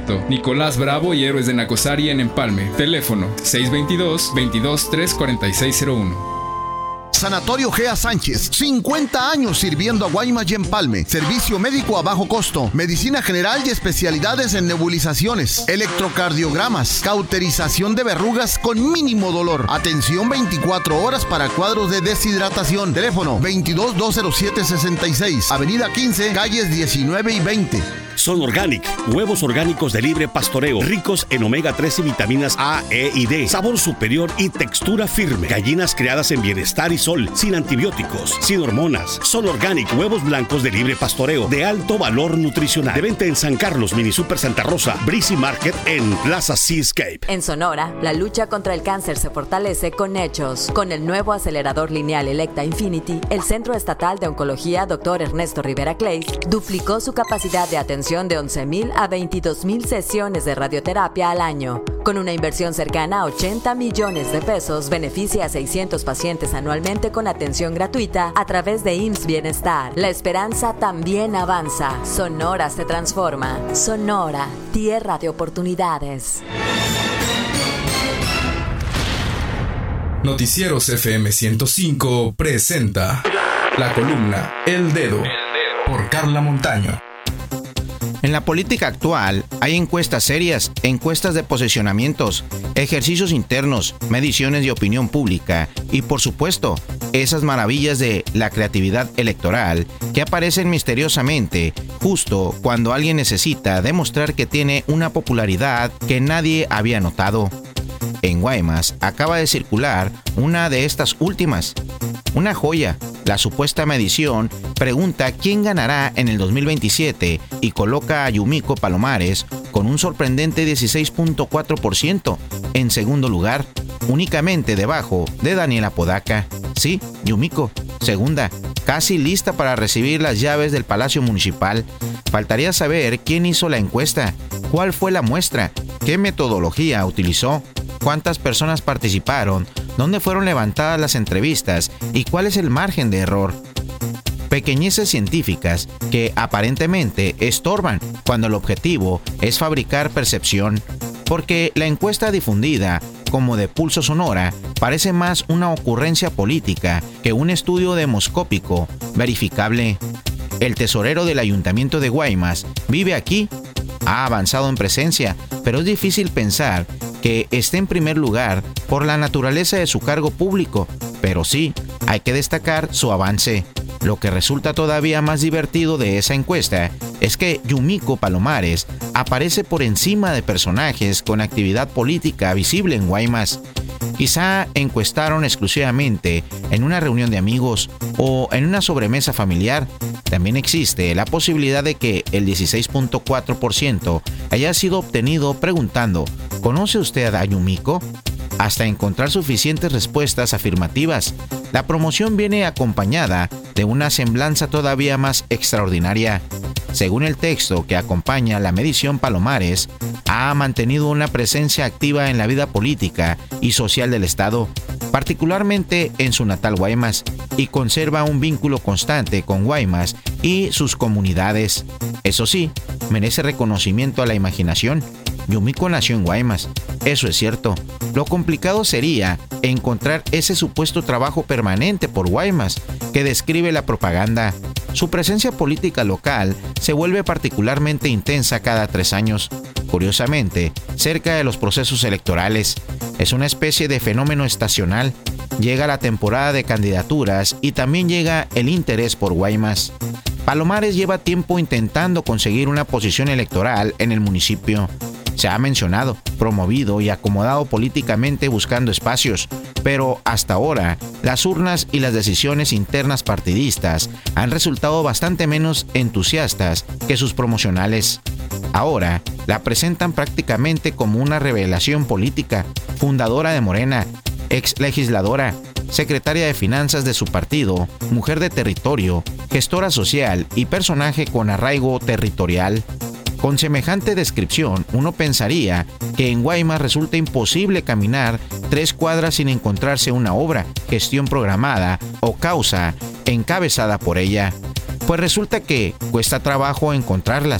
Proyecto Nicolás Bravo y Héroes de Nacosari en Empalme. Teléfono 622-234601. Sanatorio Gea Sánchez, 50 años sirviendo a Guaymas y Empalme. Servicio médico a bajo costo, medicina general y especialidades en nebulizaciones, electrocardiogramas, cauterización de verrugas con mínimo dolor. Atención 24 horas para cuadros de deshidratación. Teléfono 22-207-66, Avenida 15, calles 19 y 20. Son Organic, huevos orgánicos de libre pastoreo, ricos en omega 3 y vitaminas A, E y D, sabor superior y textura firme. Gallinas criadas en bienestar y sol, sin antibióticos, sin hormonas. Son Organic, huevos blancos de libre pastoreo, de alto valor nutricional. De venta en San Carlos, Mini Super Santa Rosa, Breezy Market en Plaza Seascape. En Sonora, la lucha contra el cáncer se fortalece con hechos. Con el nuevo acelerador lineal Electa Infinity, el Centro Estatal de Oncología Dr. Ernesto Rivera Clays duplicó su capacidad de atención de 11,000 a 22,000 sesiones de radioterapia al año. Con una inversión cercana a 80 millones de pesos, beneficia a 600 pacientes anualmente con atención gratuita a través de IMSS Bienestar. La esperanza también avanza. Sonora se transforma. Sonora, tierra de oportunidades. Noticieros FM 105 presenta la columna El Dedo por Carla Montaño. En la política actual hay encuestas serias, encuestas de posicionamientos, ejercicios internos, mediciones de opinión pública y, por supuesto, esas maravillas de la creatividad electoral que aparecen misteriosamente justo cuando alguien necesita demostrar que tiene una popularidad que nadie había notado. En Guaymas acaba de circular una de estas últimas. Una joya. La supuesta medición pregunta quién ganará en el 2027 y coloca a Yumiko Palomares con un sorprendente 16.4% en segundo lugar, únicamente debajo de Daniela Podaca. Sí, Yumiko, segunda, casi lista para recibir las llaves del Palacio Municipal. Faltaría saber quién hizo la encuesta, cuál fue la muestra, qué metodología utilizó, cuántas personas participaron, dónde fueron levantadas las entrevistas y cuál es el margen de error. Pequeñeces científicas que aparentemente estorban cuando el objetivo es fabricar percepción, porque la encuesta difundida como de Pulso Sonora parece más una ocurrencia política que un estudio demoscópico verificable. El tesorero del Ayuntamiento de Guaymas vive aquí, ha avanzado en presencia, pero es difícil pensar que esté en primer lugar por la naturaleza de su cargo público, pero sí, hay que destacar su avance. Lo que resulta todavía más divertido de esa encuesta es que Yumiko Palomares aparece por encima de personajes con actividad política visible en Guaymas. Quizá encuestaron exclusivamente en una reunión de amigos o en una sobremesa familiar. También existe la posibilidad de que el 16.4% haya sido obtenido preguntando ¿conoce usted a Yumiko? Hasta encontrar suficientes respuestas afirmativas. La promoción viene acompañada de una semblanza todavía más extraordinaria. Según el texto que acompaña la medición, Palomares ha mantenido una presencia activa en la vida política y social del Estado, particularmente en su natal Guaymas, y conserva un vínculo constante con Guaymas y sus comunidades. Eso sí, merece reconocimiento a la imaginación. Yumiko nació en Guaymas, eso es cierto. Lo complicado sería encontrar ese supuesto trabajo permanente por Guaymas que describe la propaganda. Su presencia política local se vuelve particularmente intensa cada 3 años, curiosamente, cerca de los procesos electorales. Es una especie de fenómeno estacional. Llega la temporada de candidaturas y también llega el interés por Guaymas. Palomares lleva tiempo intentando conseguir una posición electoral en el municipio. Se ha mencionado, promovido y acomodado políticamente buscando espacios, pero hasta ahora las urnas y las decisiones internas partidistas han resultado bastante menos entusiastas que sus promocionales. Ahora la presentan prácticamente como una revelación política, fundadora de Morena, ex legisladora, secretaria de finanzas de su partido, mujer de territorio, gestora social y personaje con arraigo territorial. Con semejante descripción, uno pensaría que en Guaymas resulta imposible caminar 3 cuadras sin encontrarse una obra, gestión programada o causa encabezada por ella. Pues resulta que cuesta trabajo encontrarlas.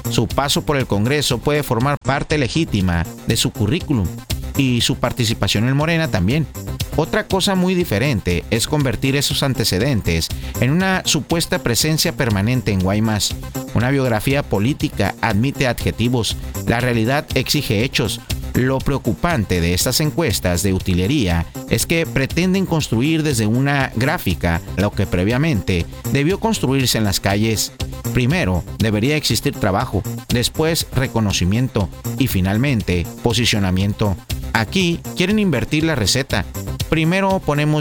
Su paso por el Congreso puede formar parte legítima de su currículum y su participación en Morena también. Otra cosa muy diferente es convertir esos antecedentes en una supuesta presencia permanente en Guaymas. Una biografía política admite adjetivos, la realidad exige hechos. Lo preocupante de estas encuestas de utilería es que pretenden construir desde una gráfica lo que previamente debió construirse en las calles. Primero, debería existir trabajo, después reconocimiento y finalmente posicionamiento. Aquí quieren invertir la receta. Primero ponemos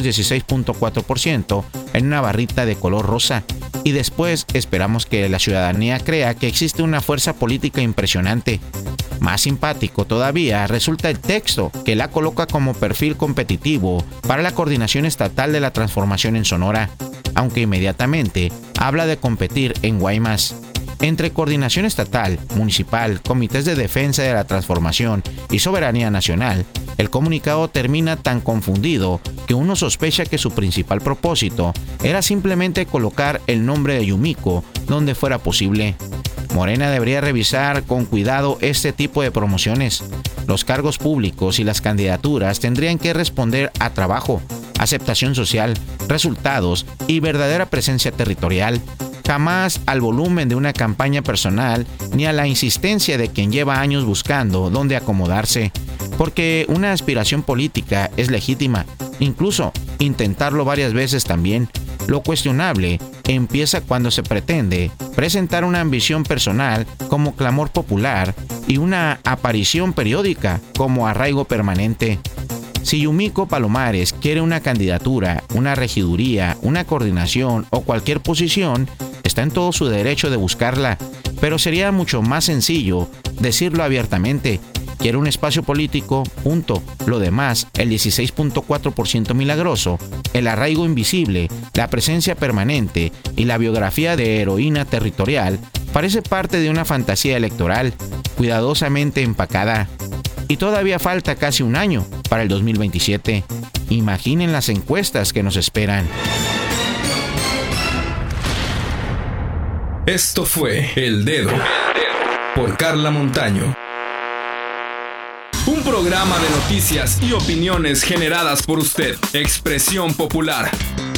16.4% en una barrita de color rosa y después esperamos que la ciudadanía crea que existe una fuerza política impresionante. Más simpático todavía resulta el texto, que la coloca como perfil competitivo para la Coordinación Estatal de la Transformación en Sonora, aunque inmediatamente habla de competir en Guaymas. Entre Coordinación Estatal, Municipal, Comités de Defensa de la Transformación y Soberanía Nacional, el comunicado termina tan confundido que uno sospecha que su principal propósito era simplemente colocar el nombre de Yumiko donde fuera posible. Morena debería revisar con cuidado este tipo de promociones. Los cargos públicos y las candidaturas tendrían que responder a trabajo, aceptación social, resultados y verdadera presencia territorial. Jamás al volumen de una campaña personal ni a la insistencia de quien lleva años buscando dónde acomodarse, porque una aspiración política es legítima, incluso intentarlo varias veces también. Lo cuestionable empieza cuando se pretende presentar una ambición personal como clamor popular y una aparición periódica como arraigo permanente. Si Yumiko Palomares quiere una candidatura, una regiduría, una coordinación o cualquier posición, está en todo su derecho de buscarla, pero sería mucho más sencillo decirlo abiertamente. Quiero un espacio político, punto. Lo demás, el 16.4% milagroso, el arraigo invisible, la presencia permanente y la biografía de heroína territorial, parece parte de una fantasía electoral, cuidadosamente empacada. Y todavía falta casi un año para el 2027. Imaginen las encuestas que nos esperan. Esto fue El Dedo por Carla Montaño. Un programa de noticias y opiniones generadas por usted. Expresión popular.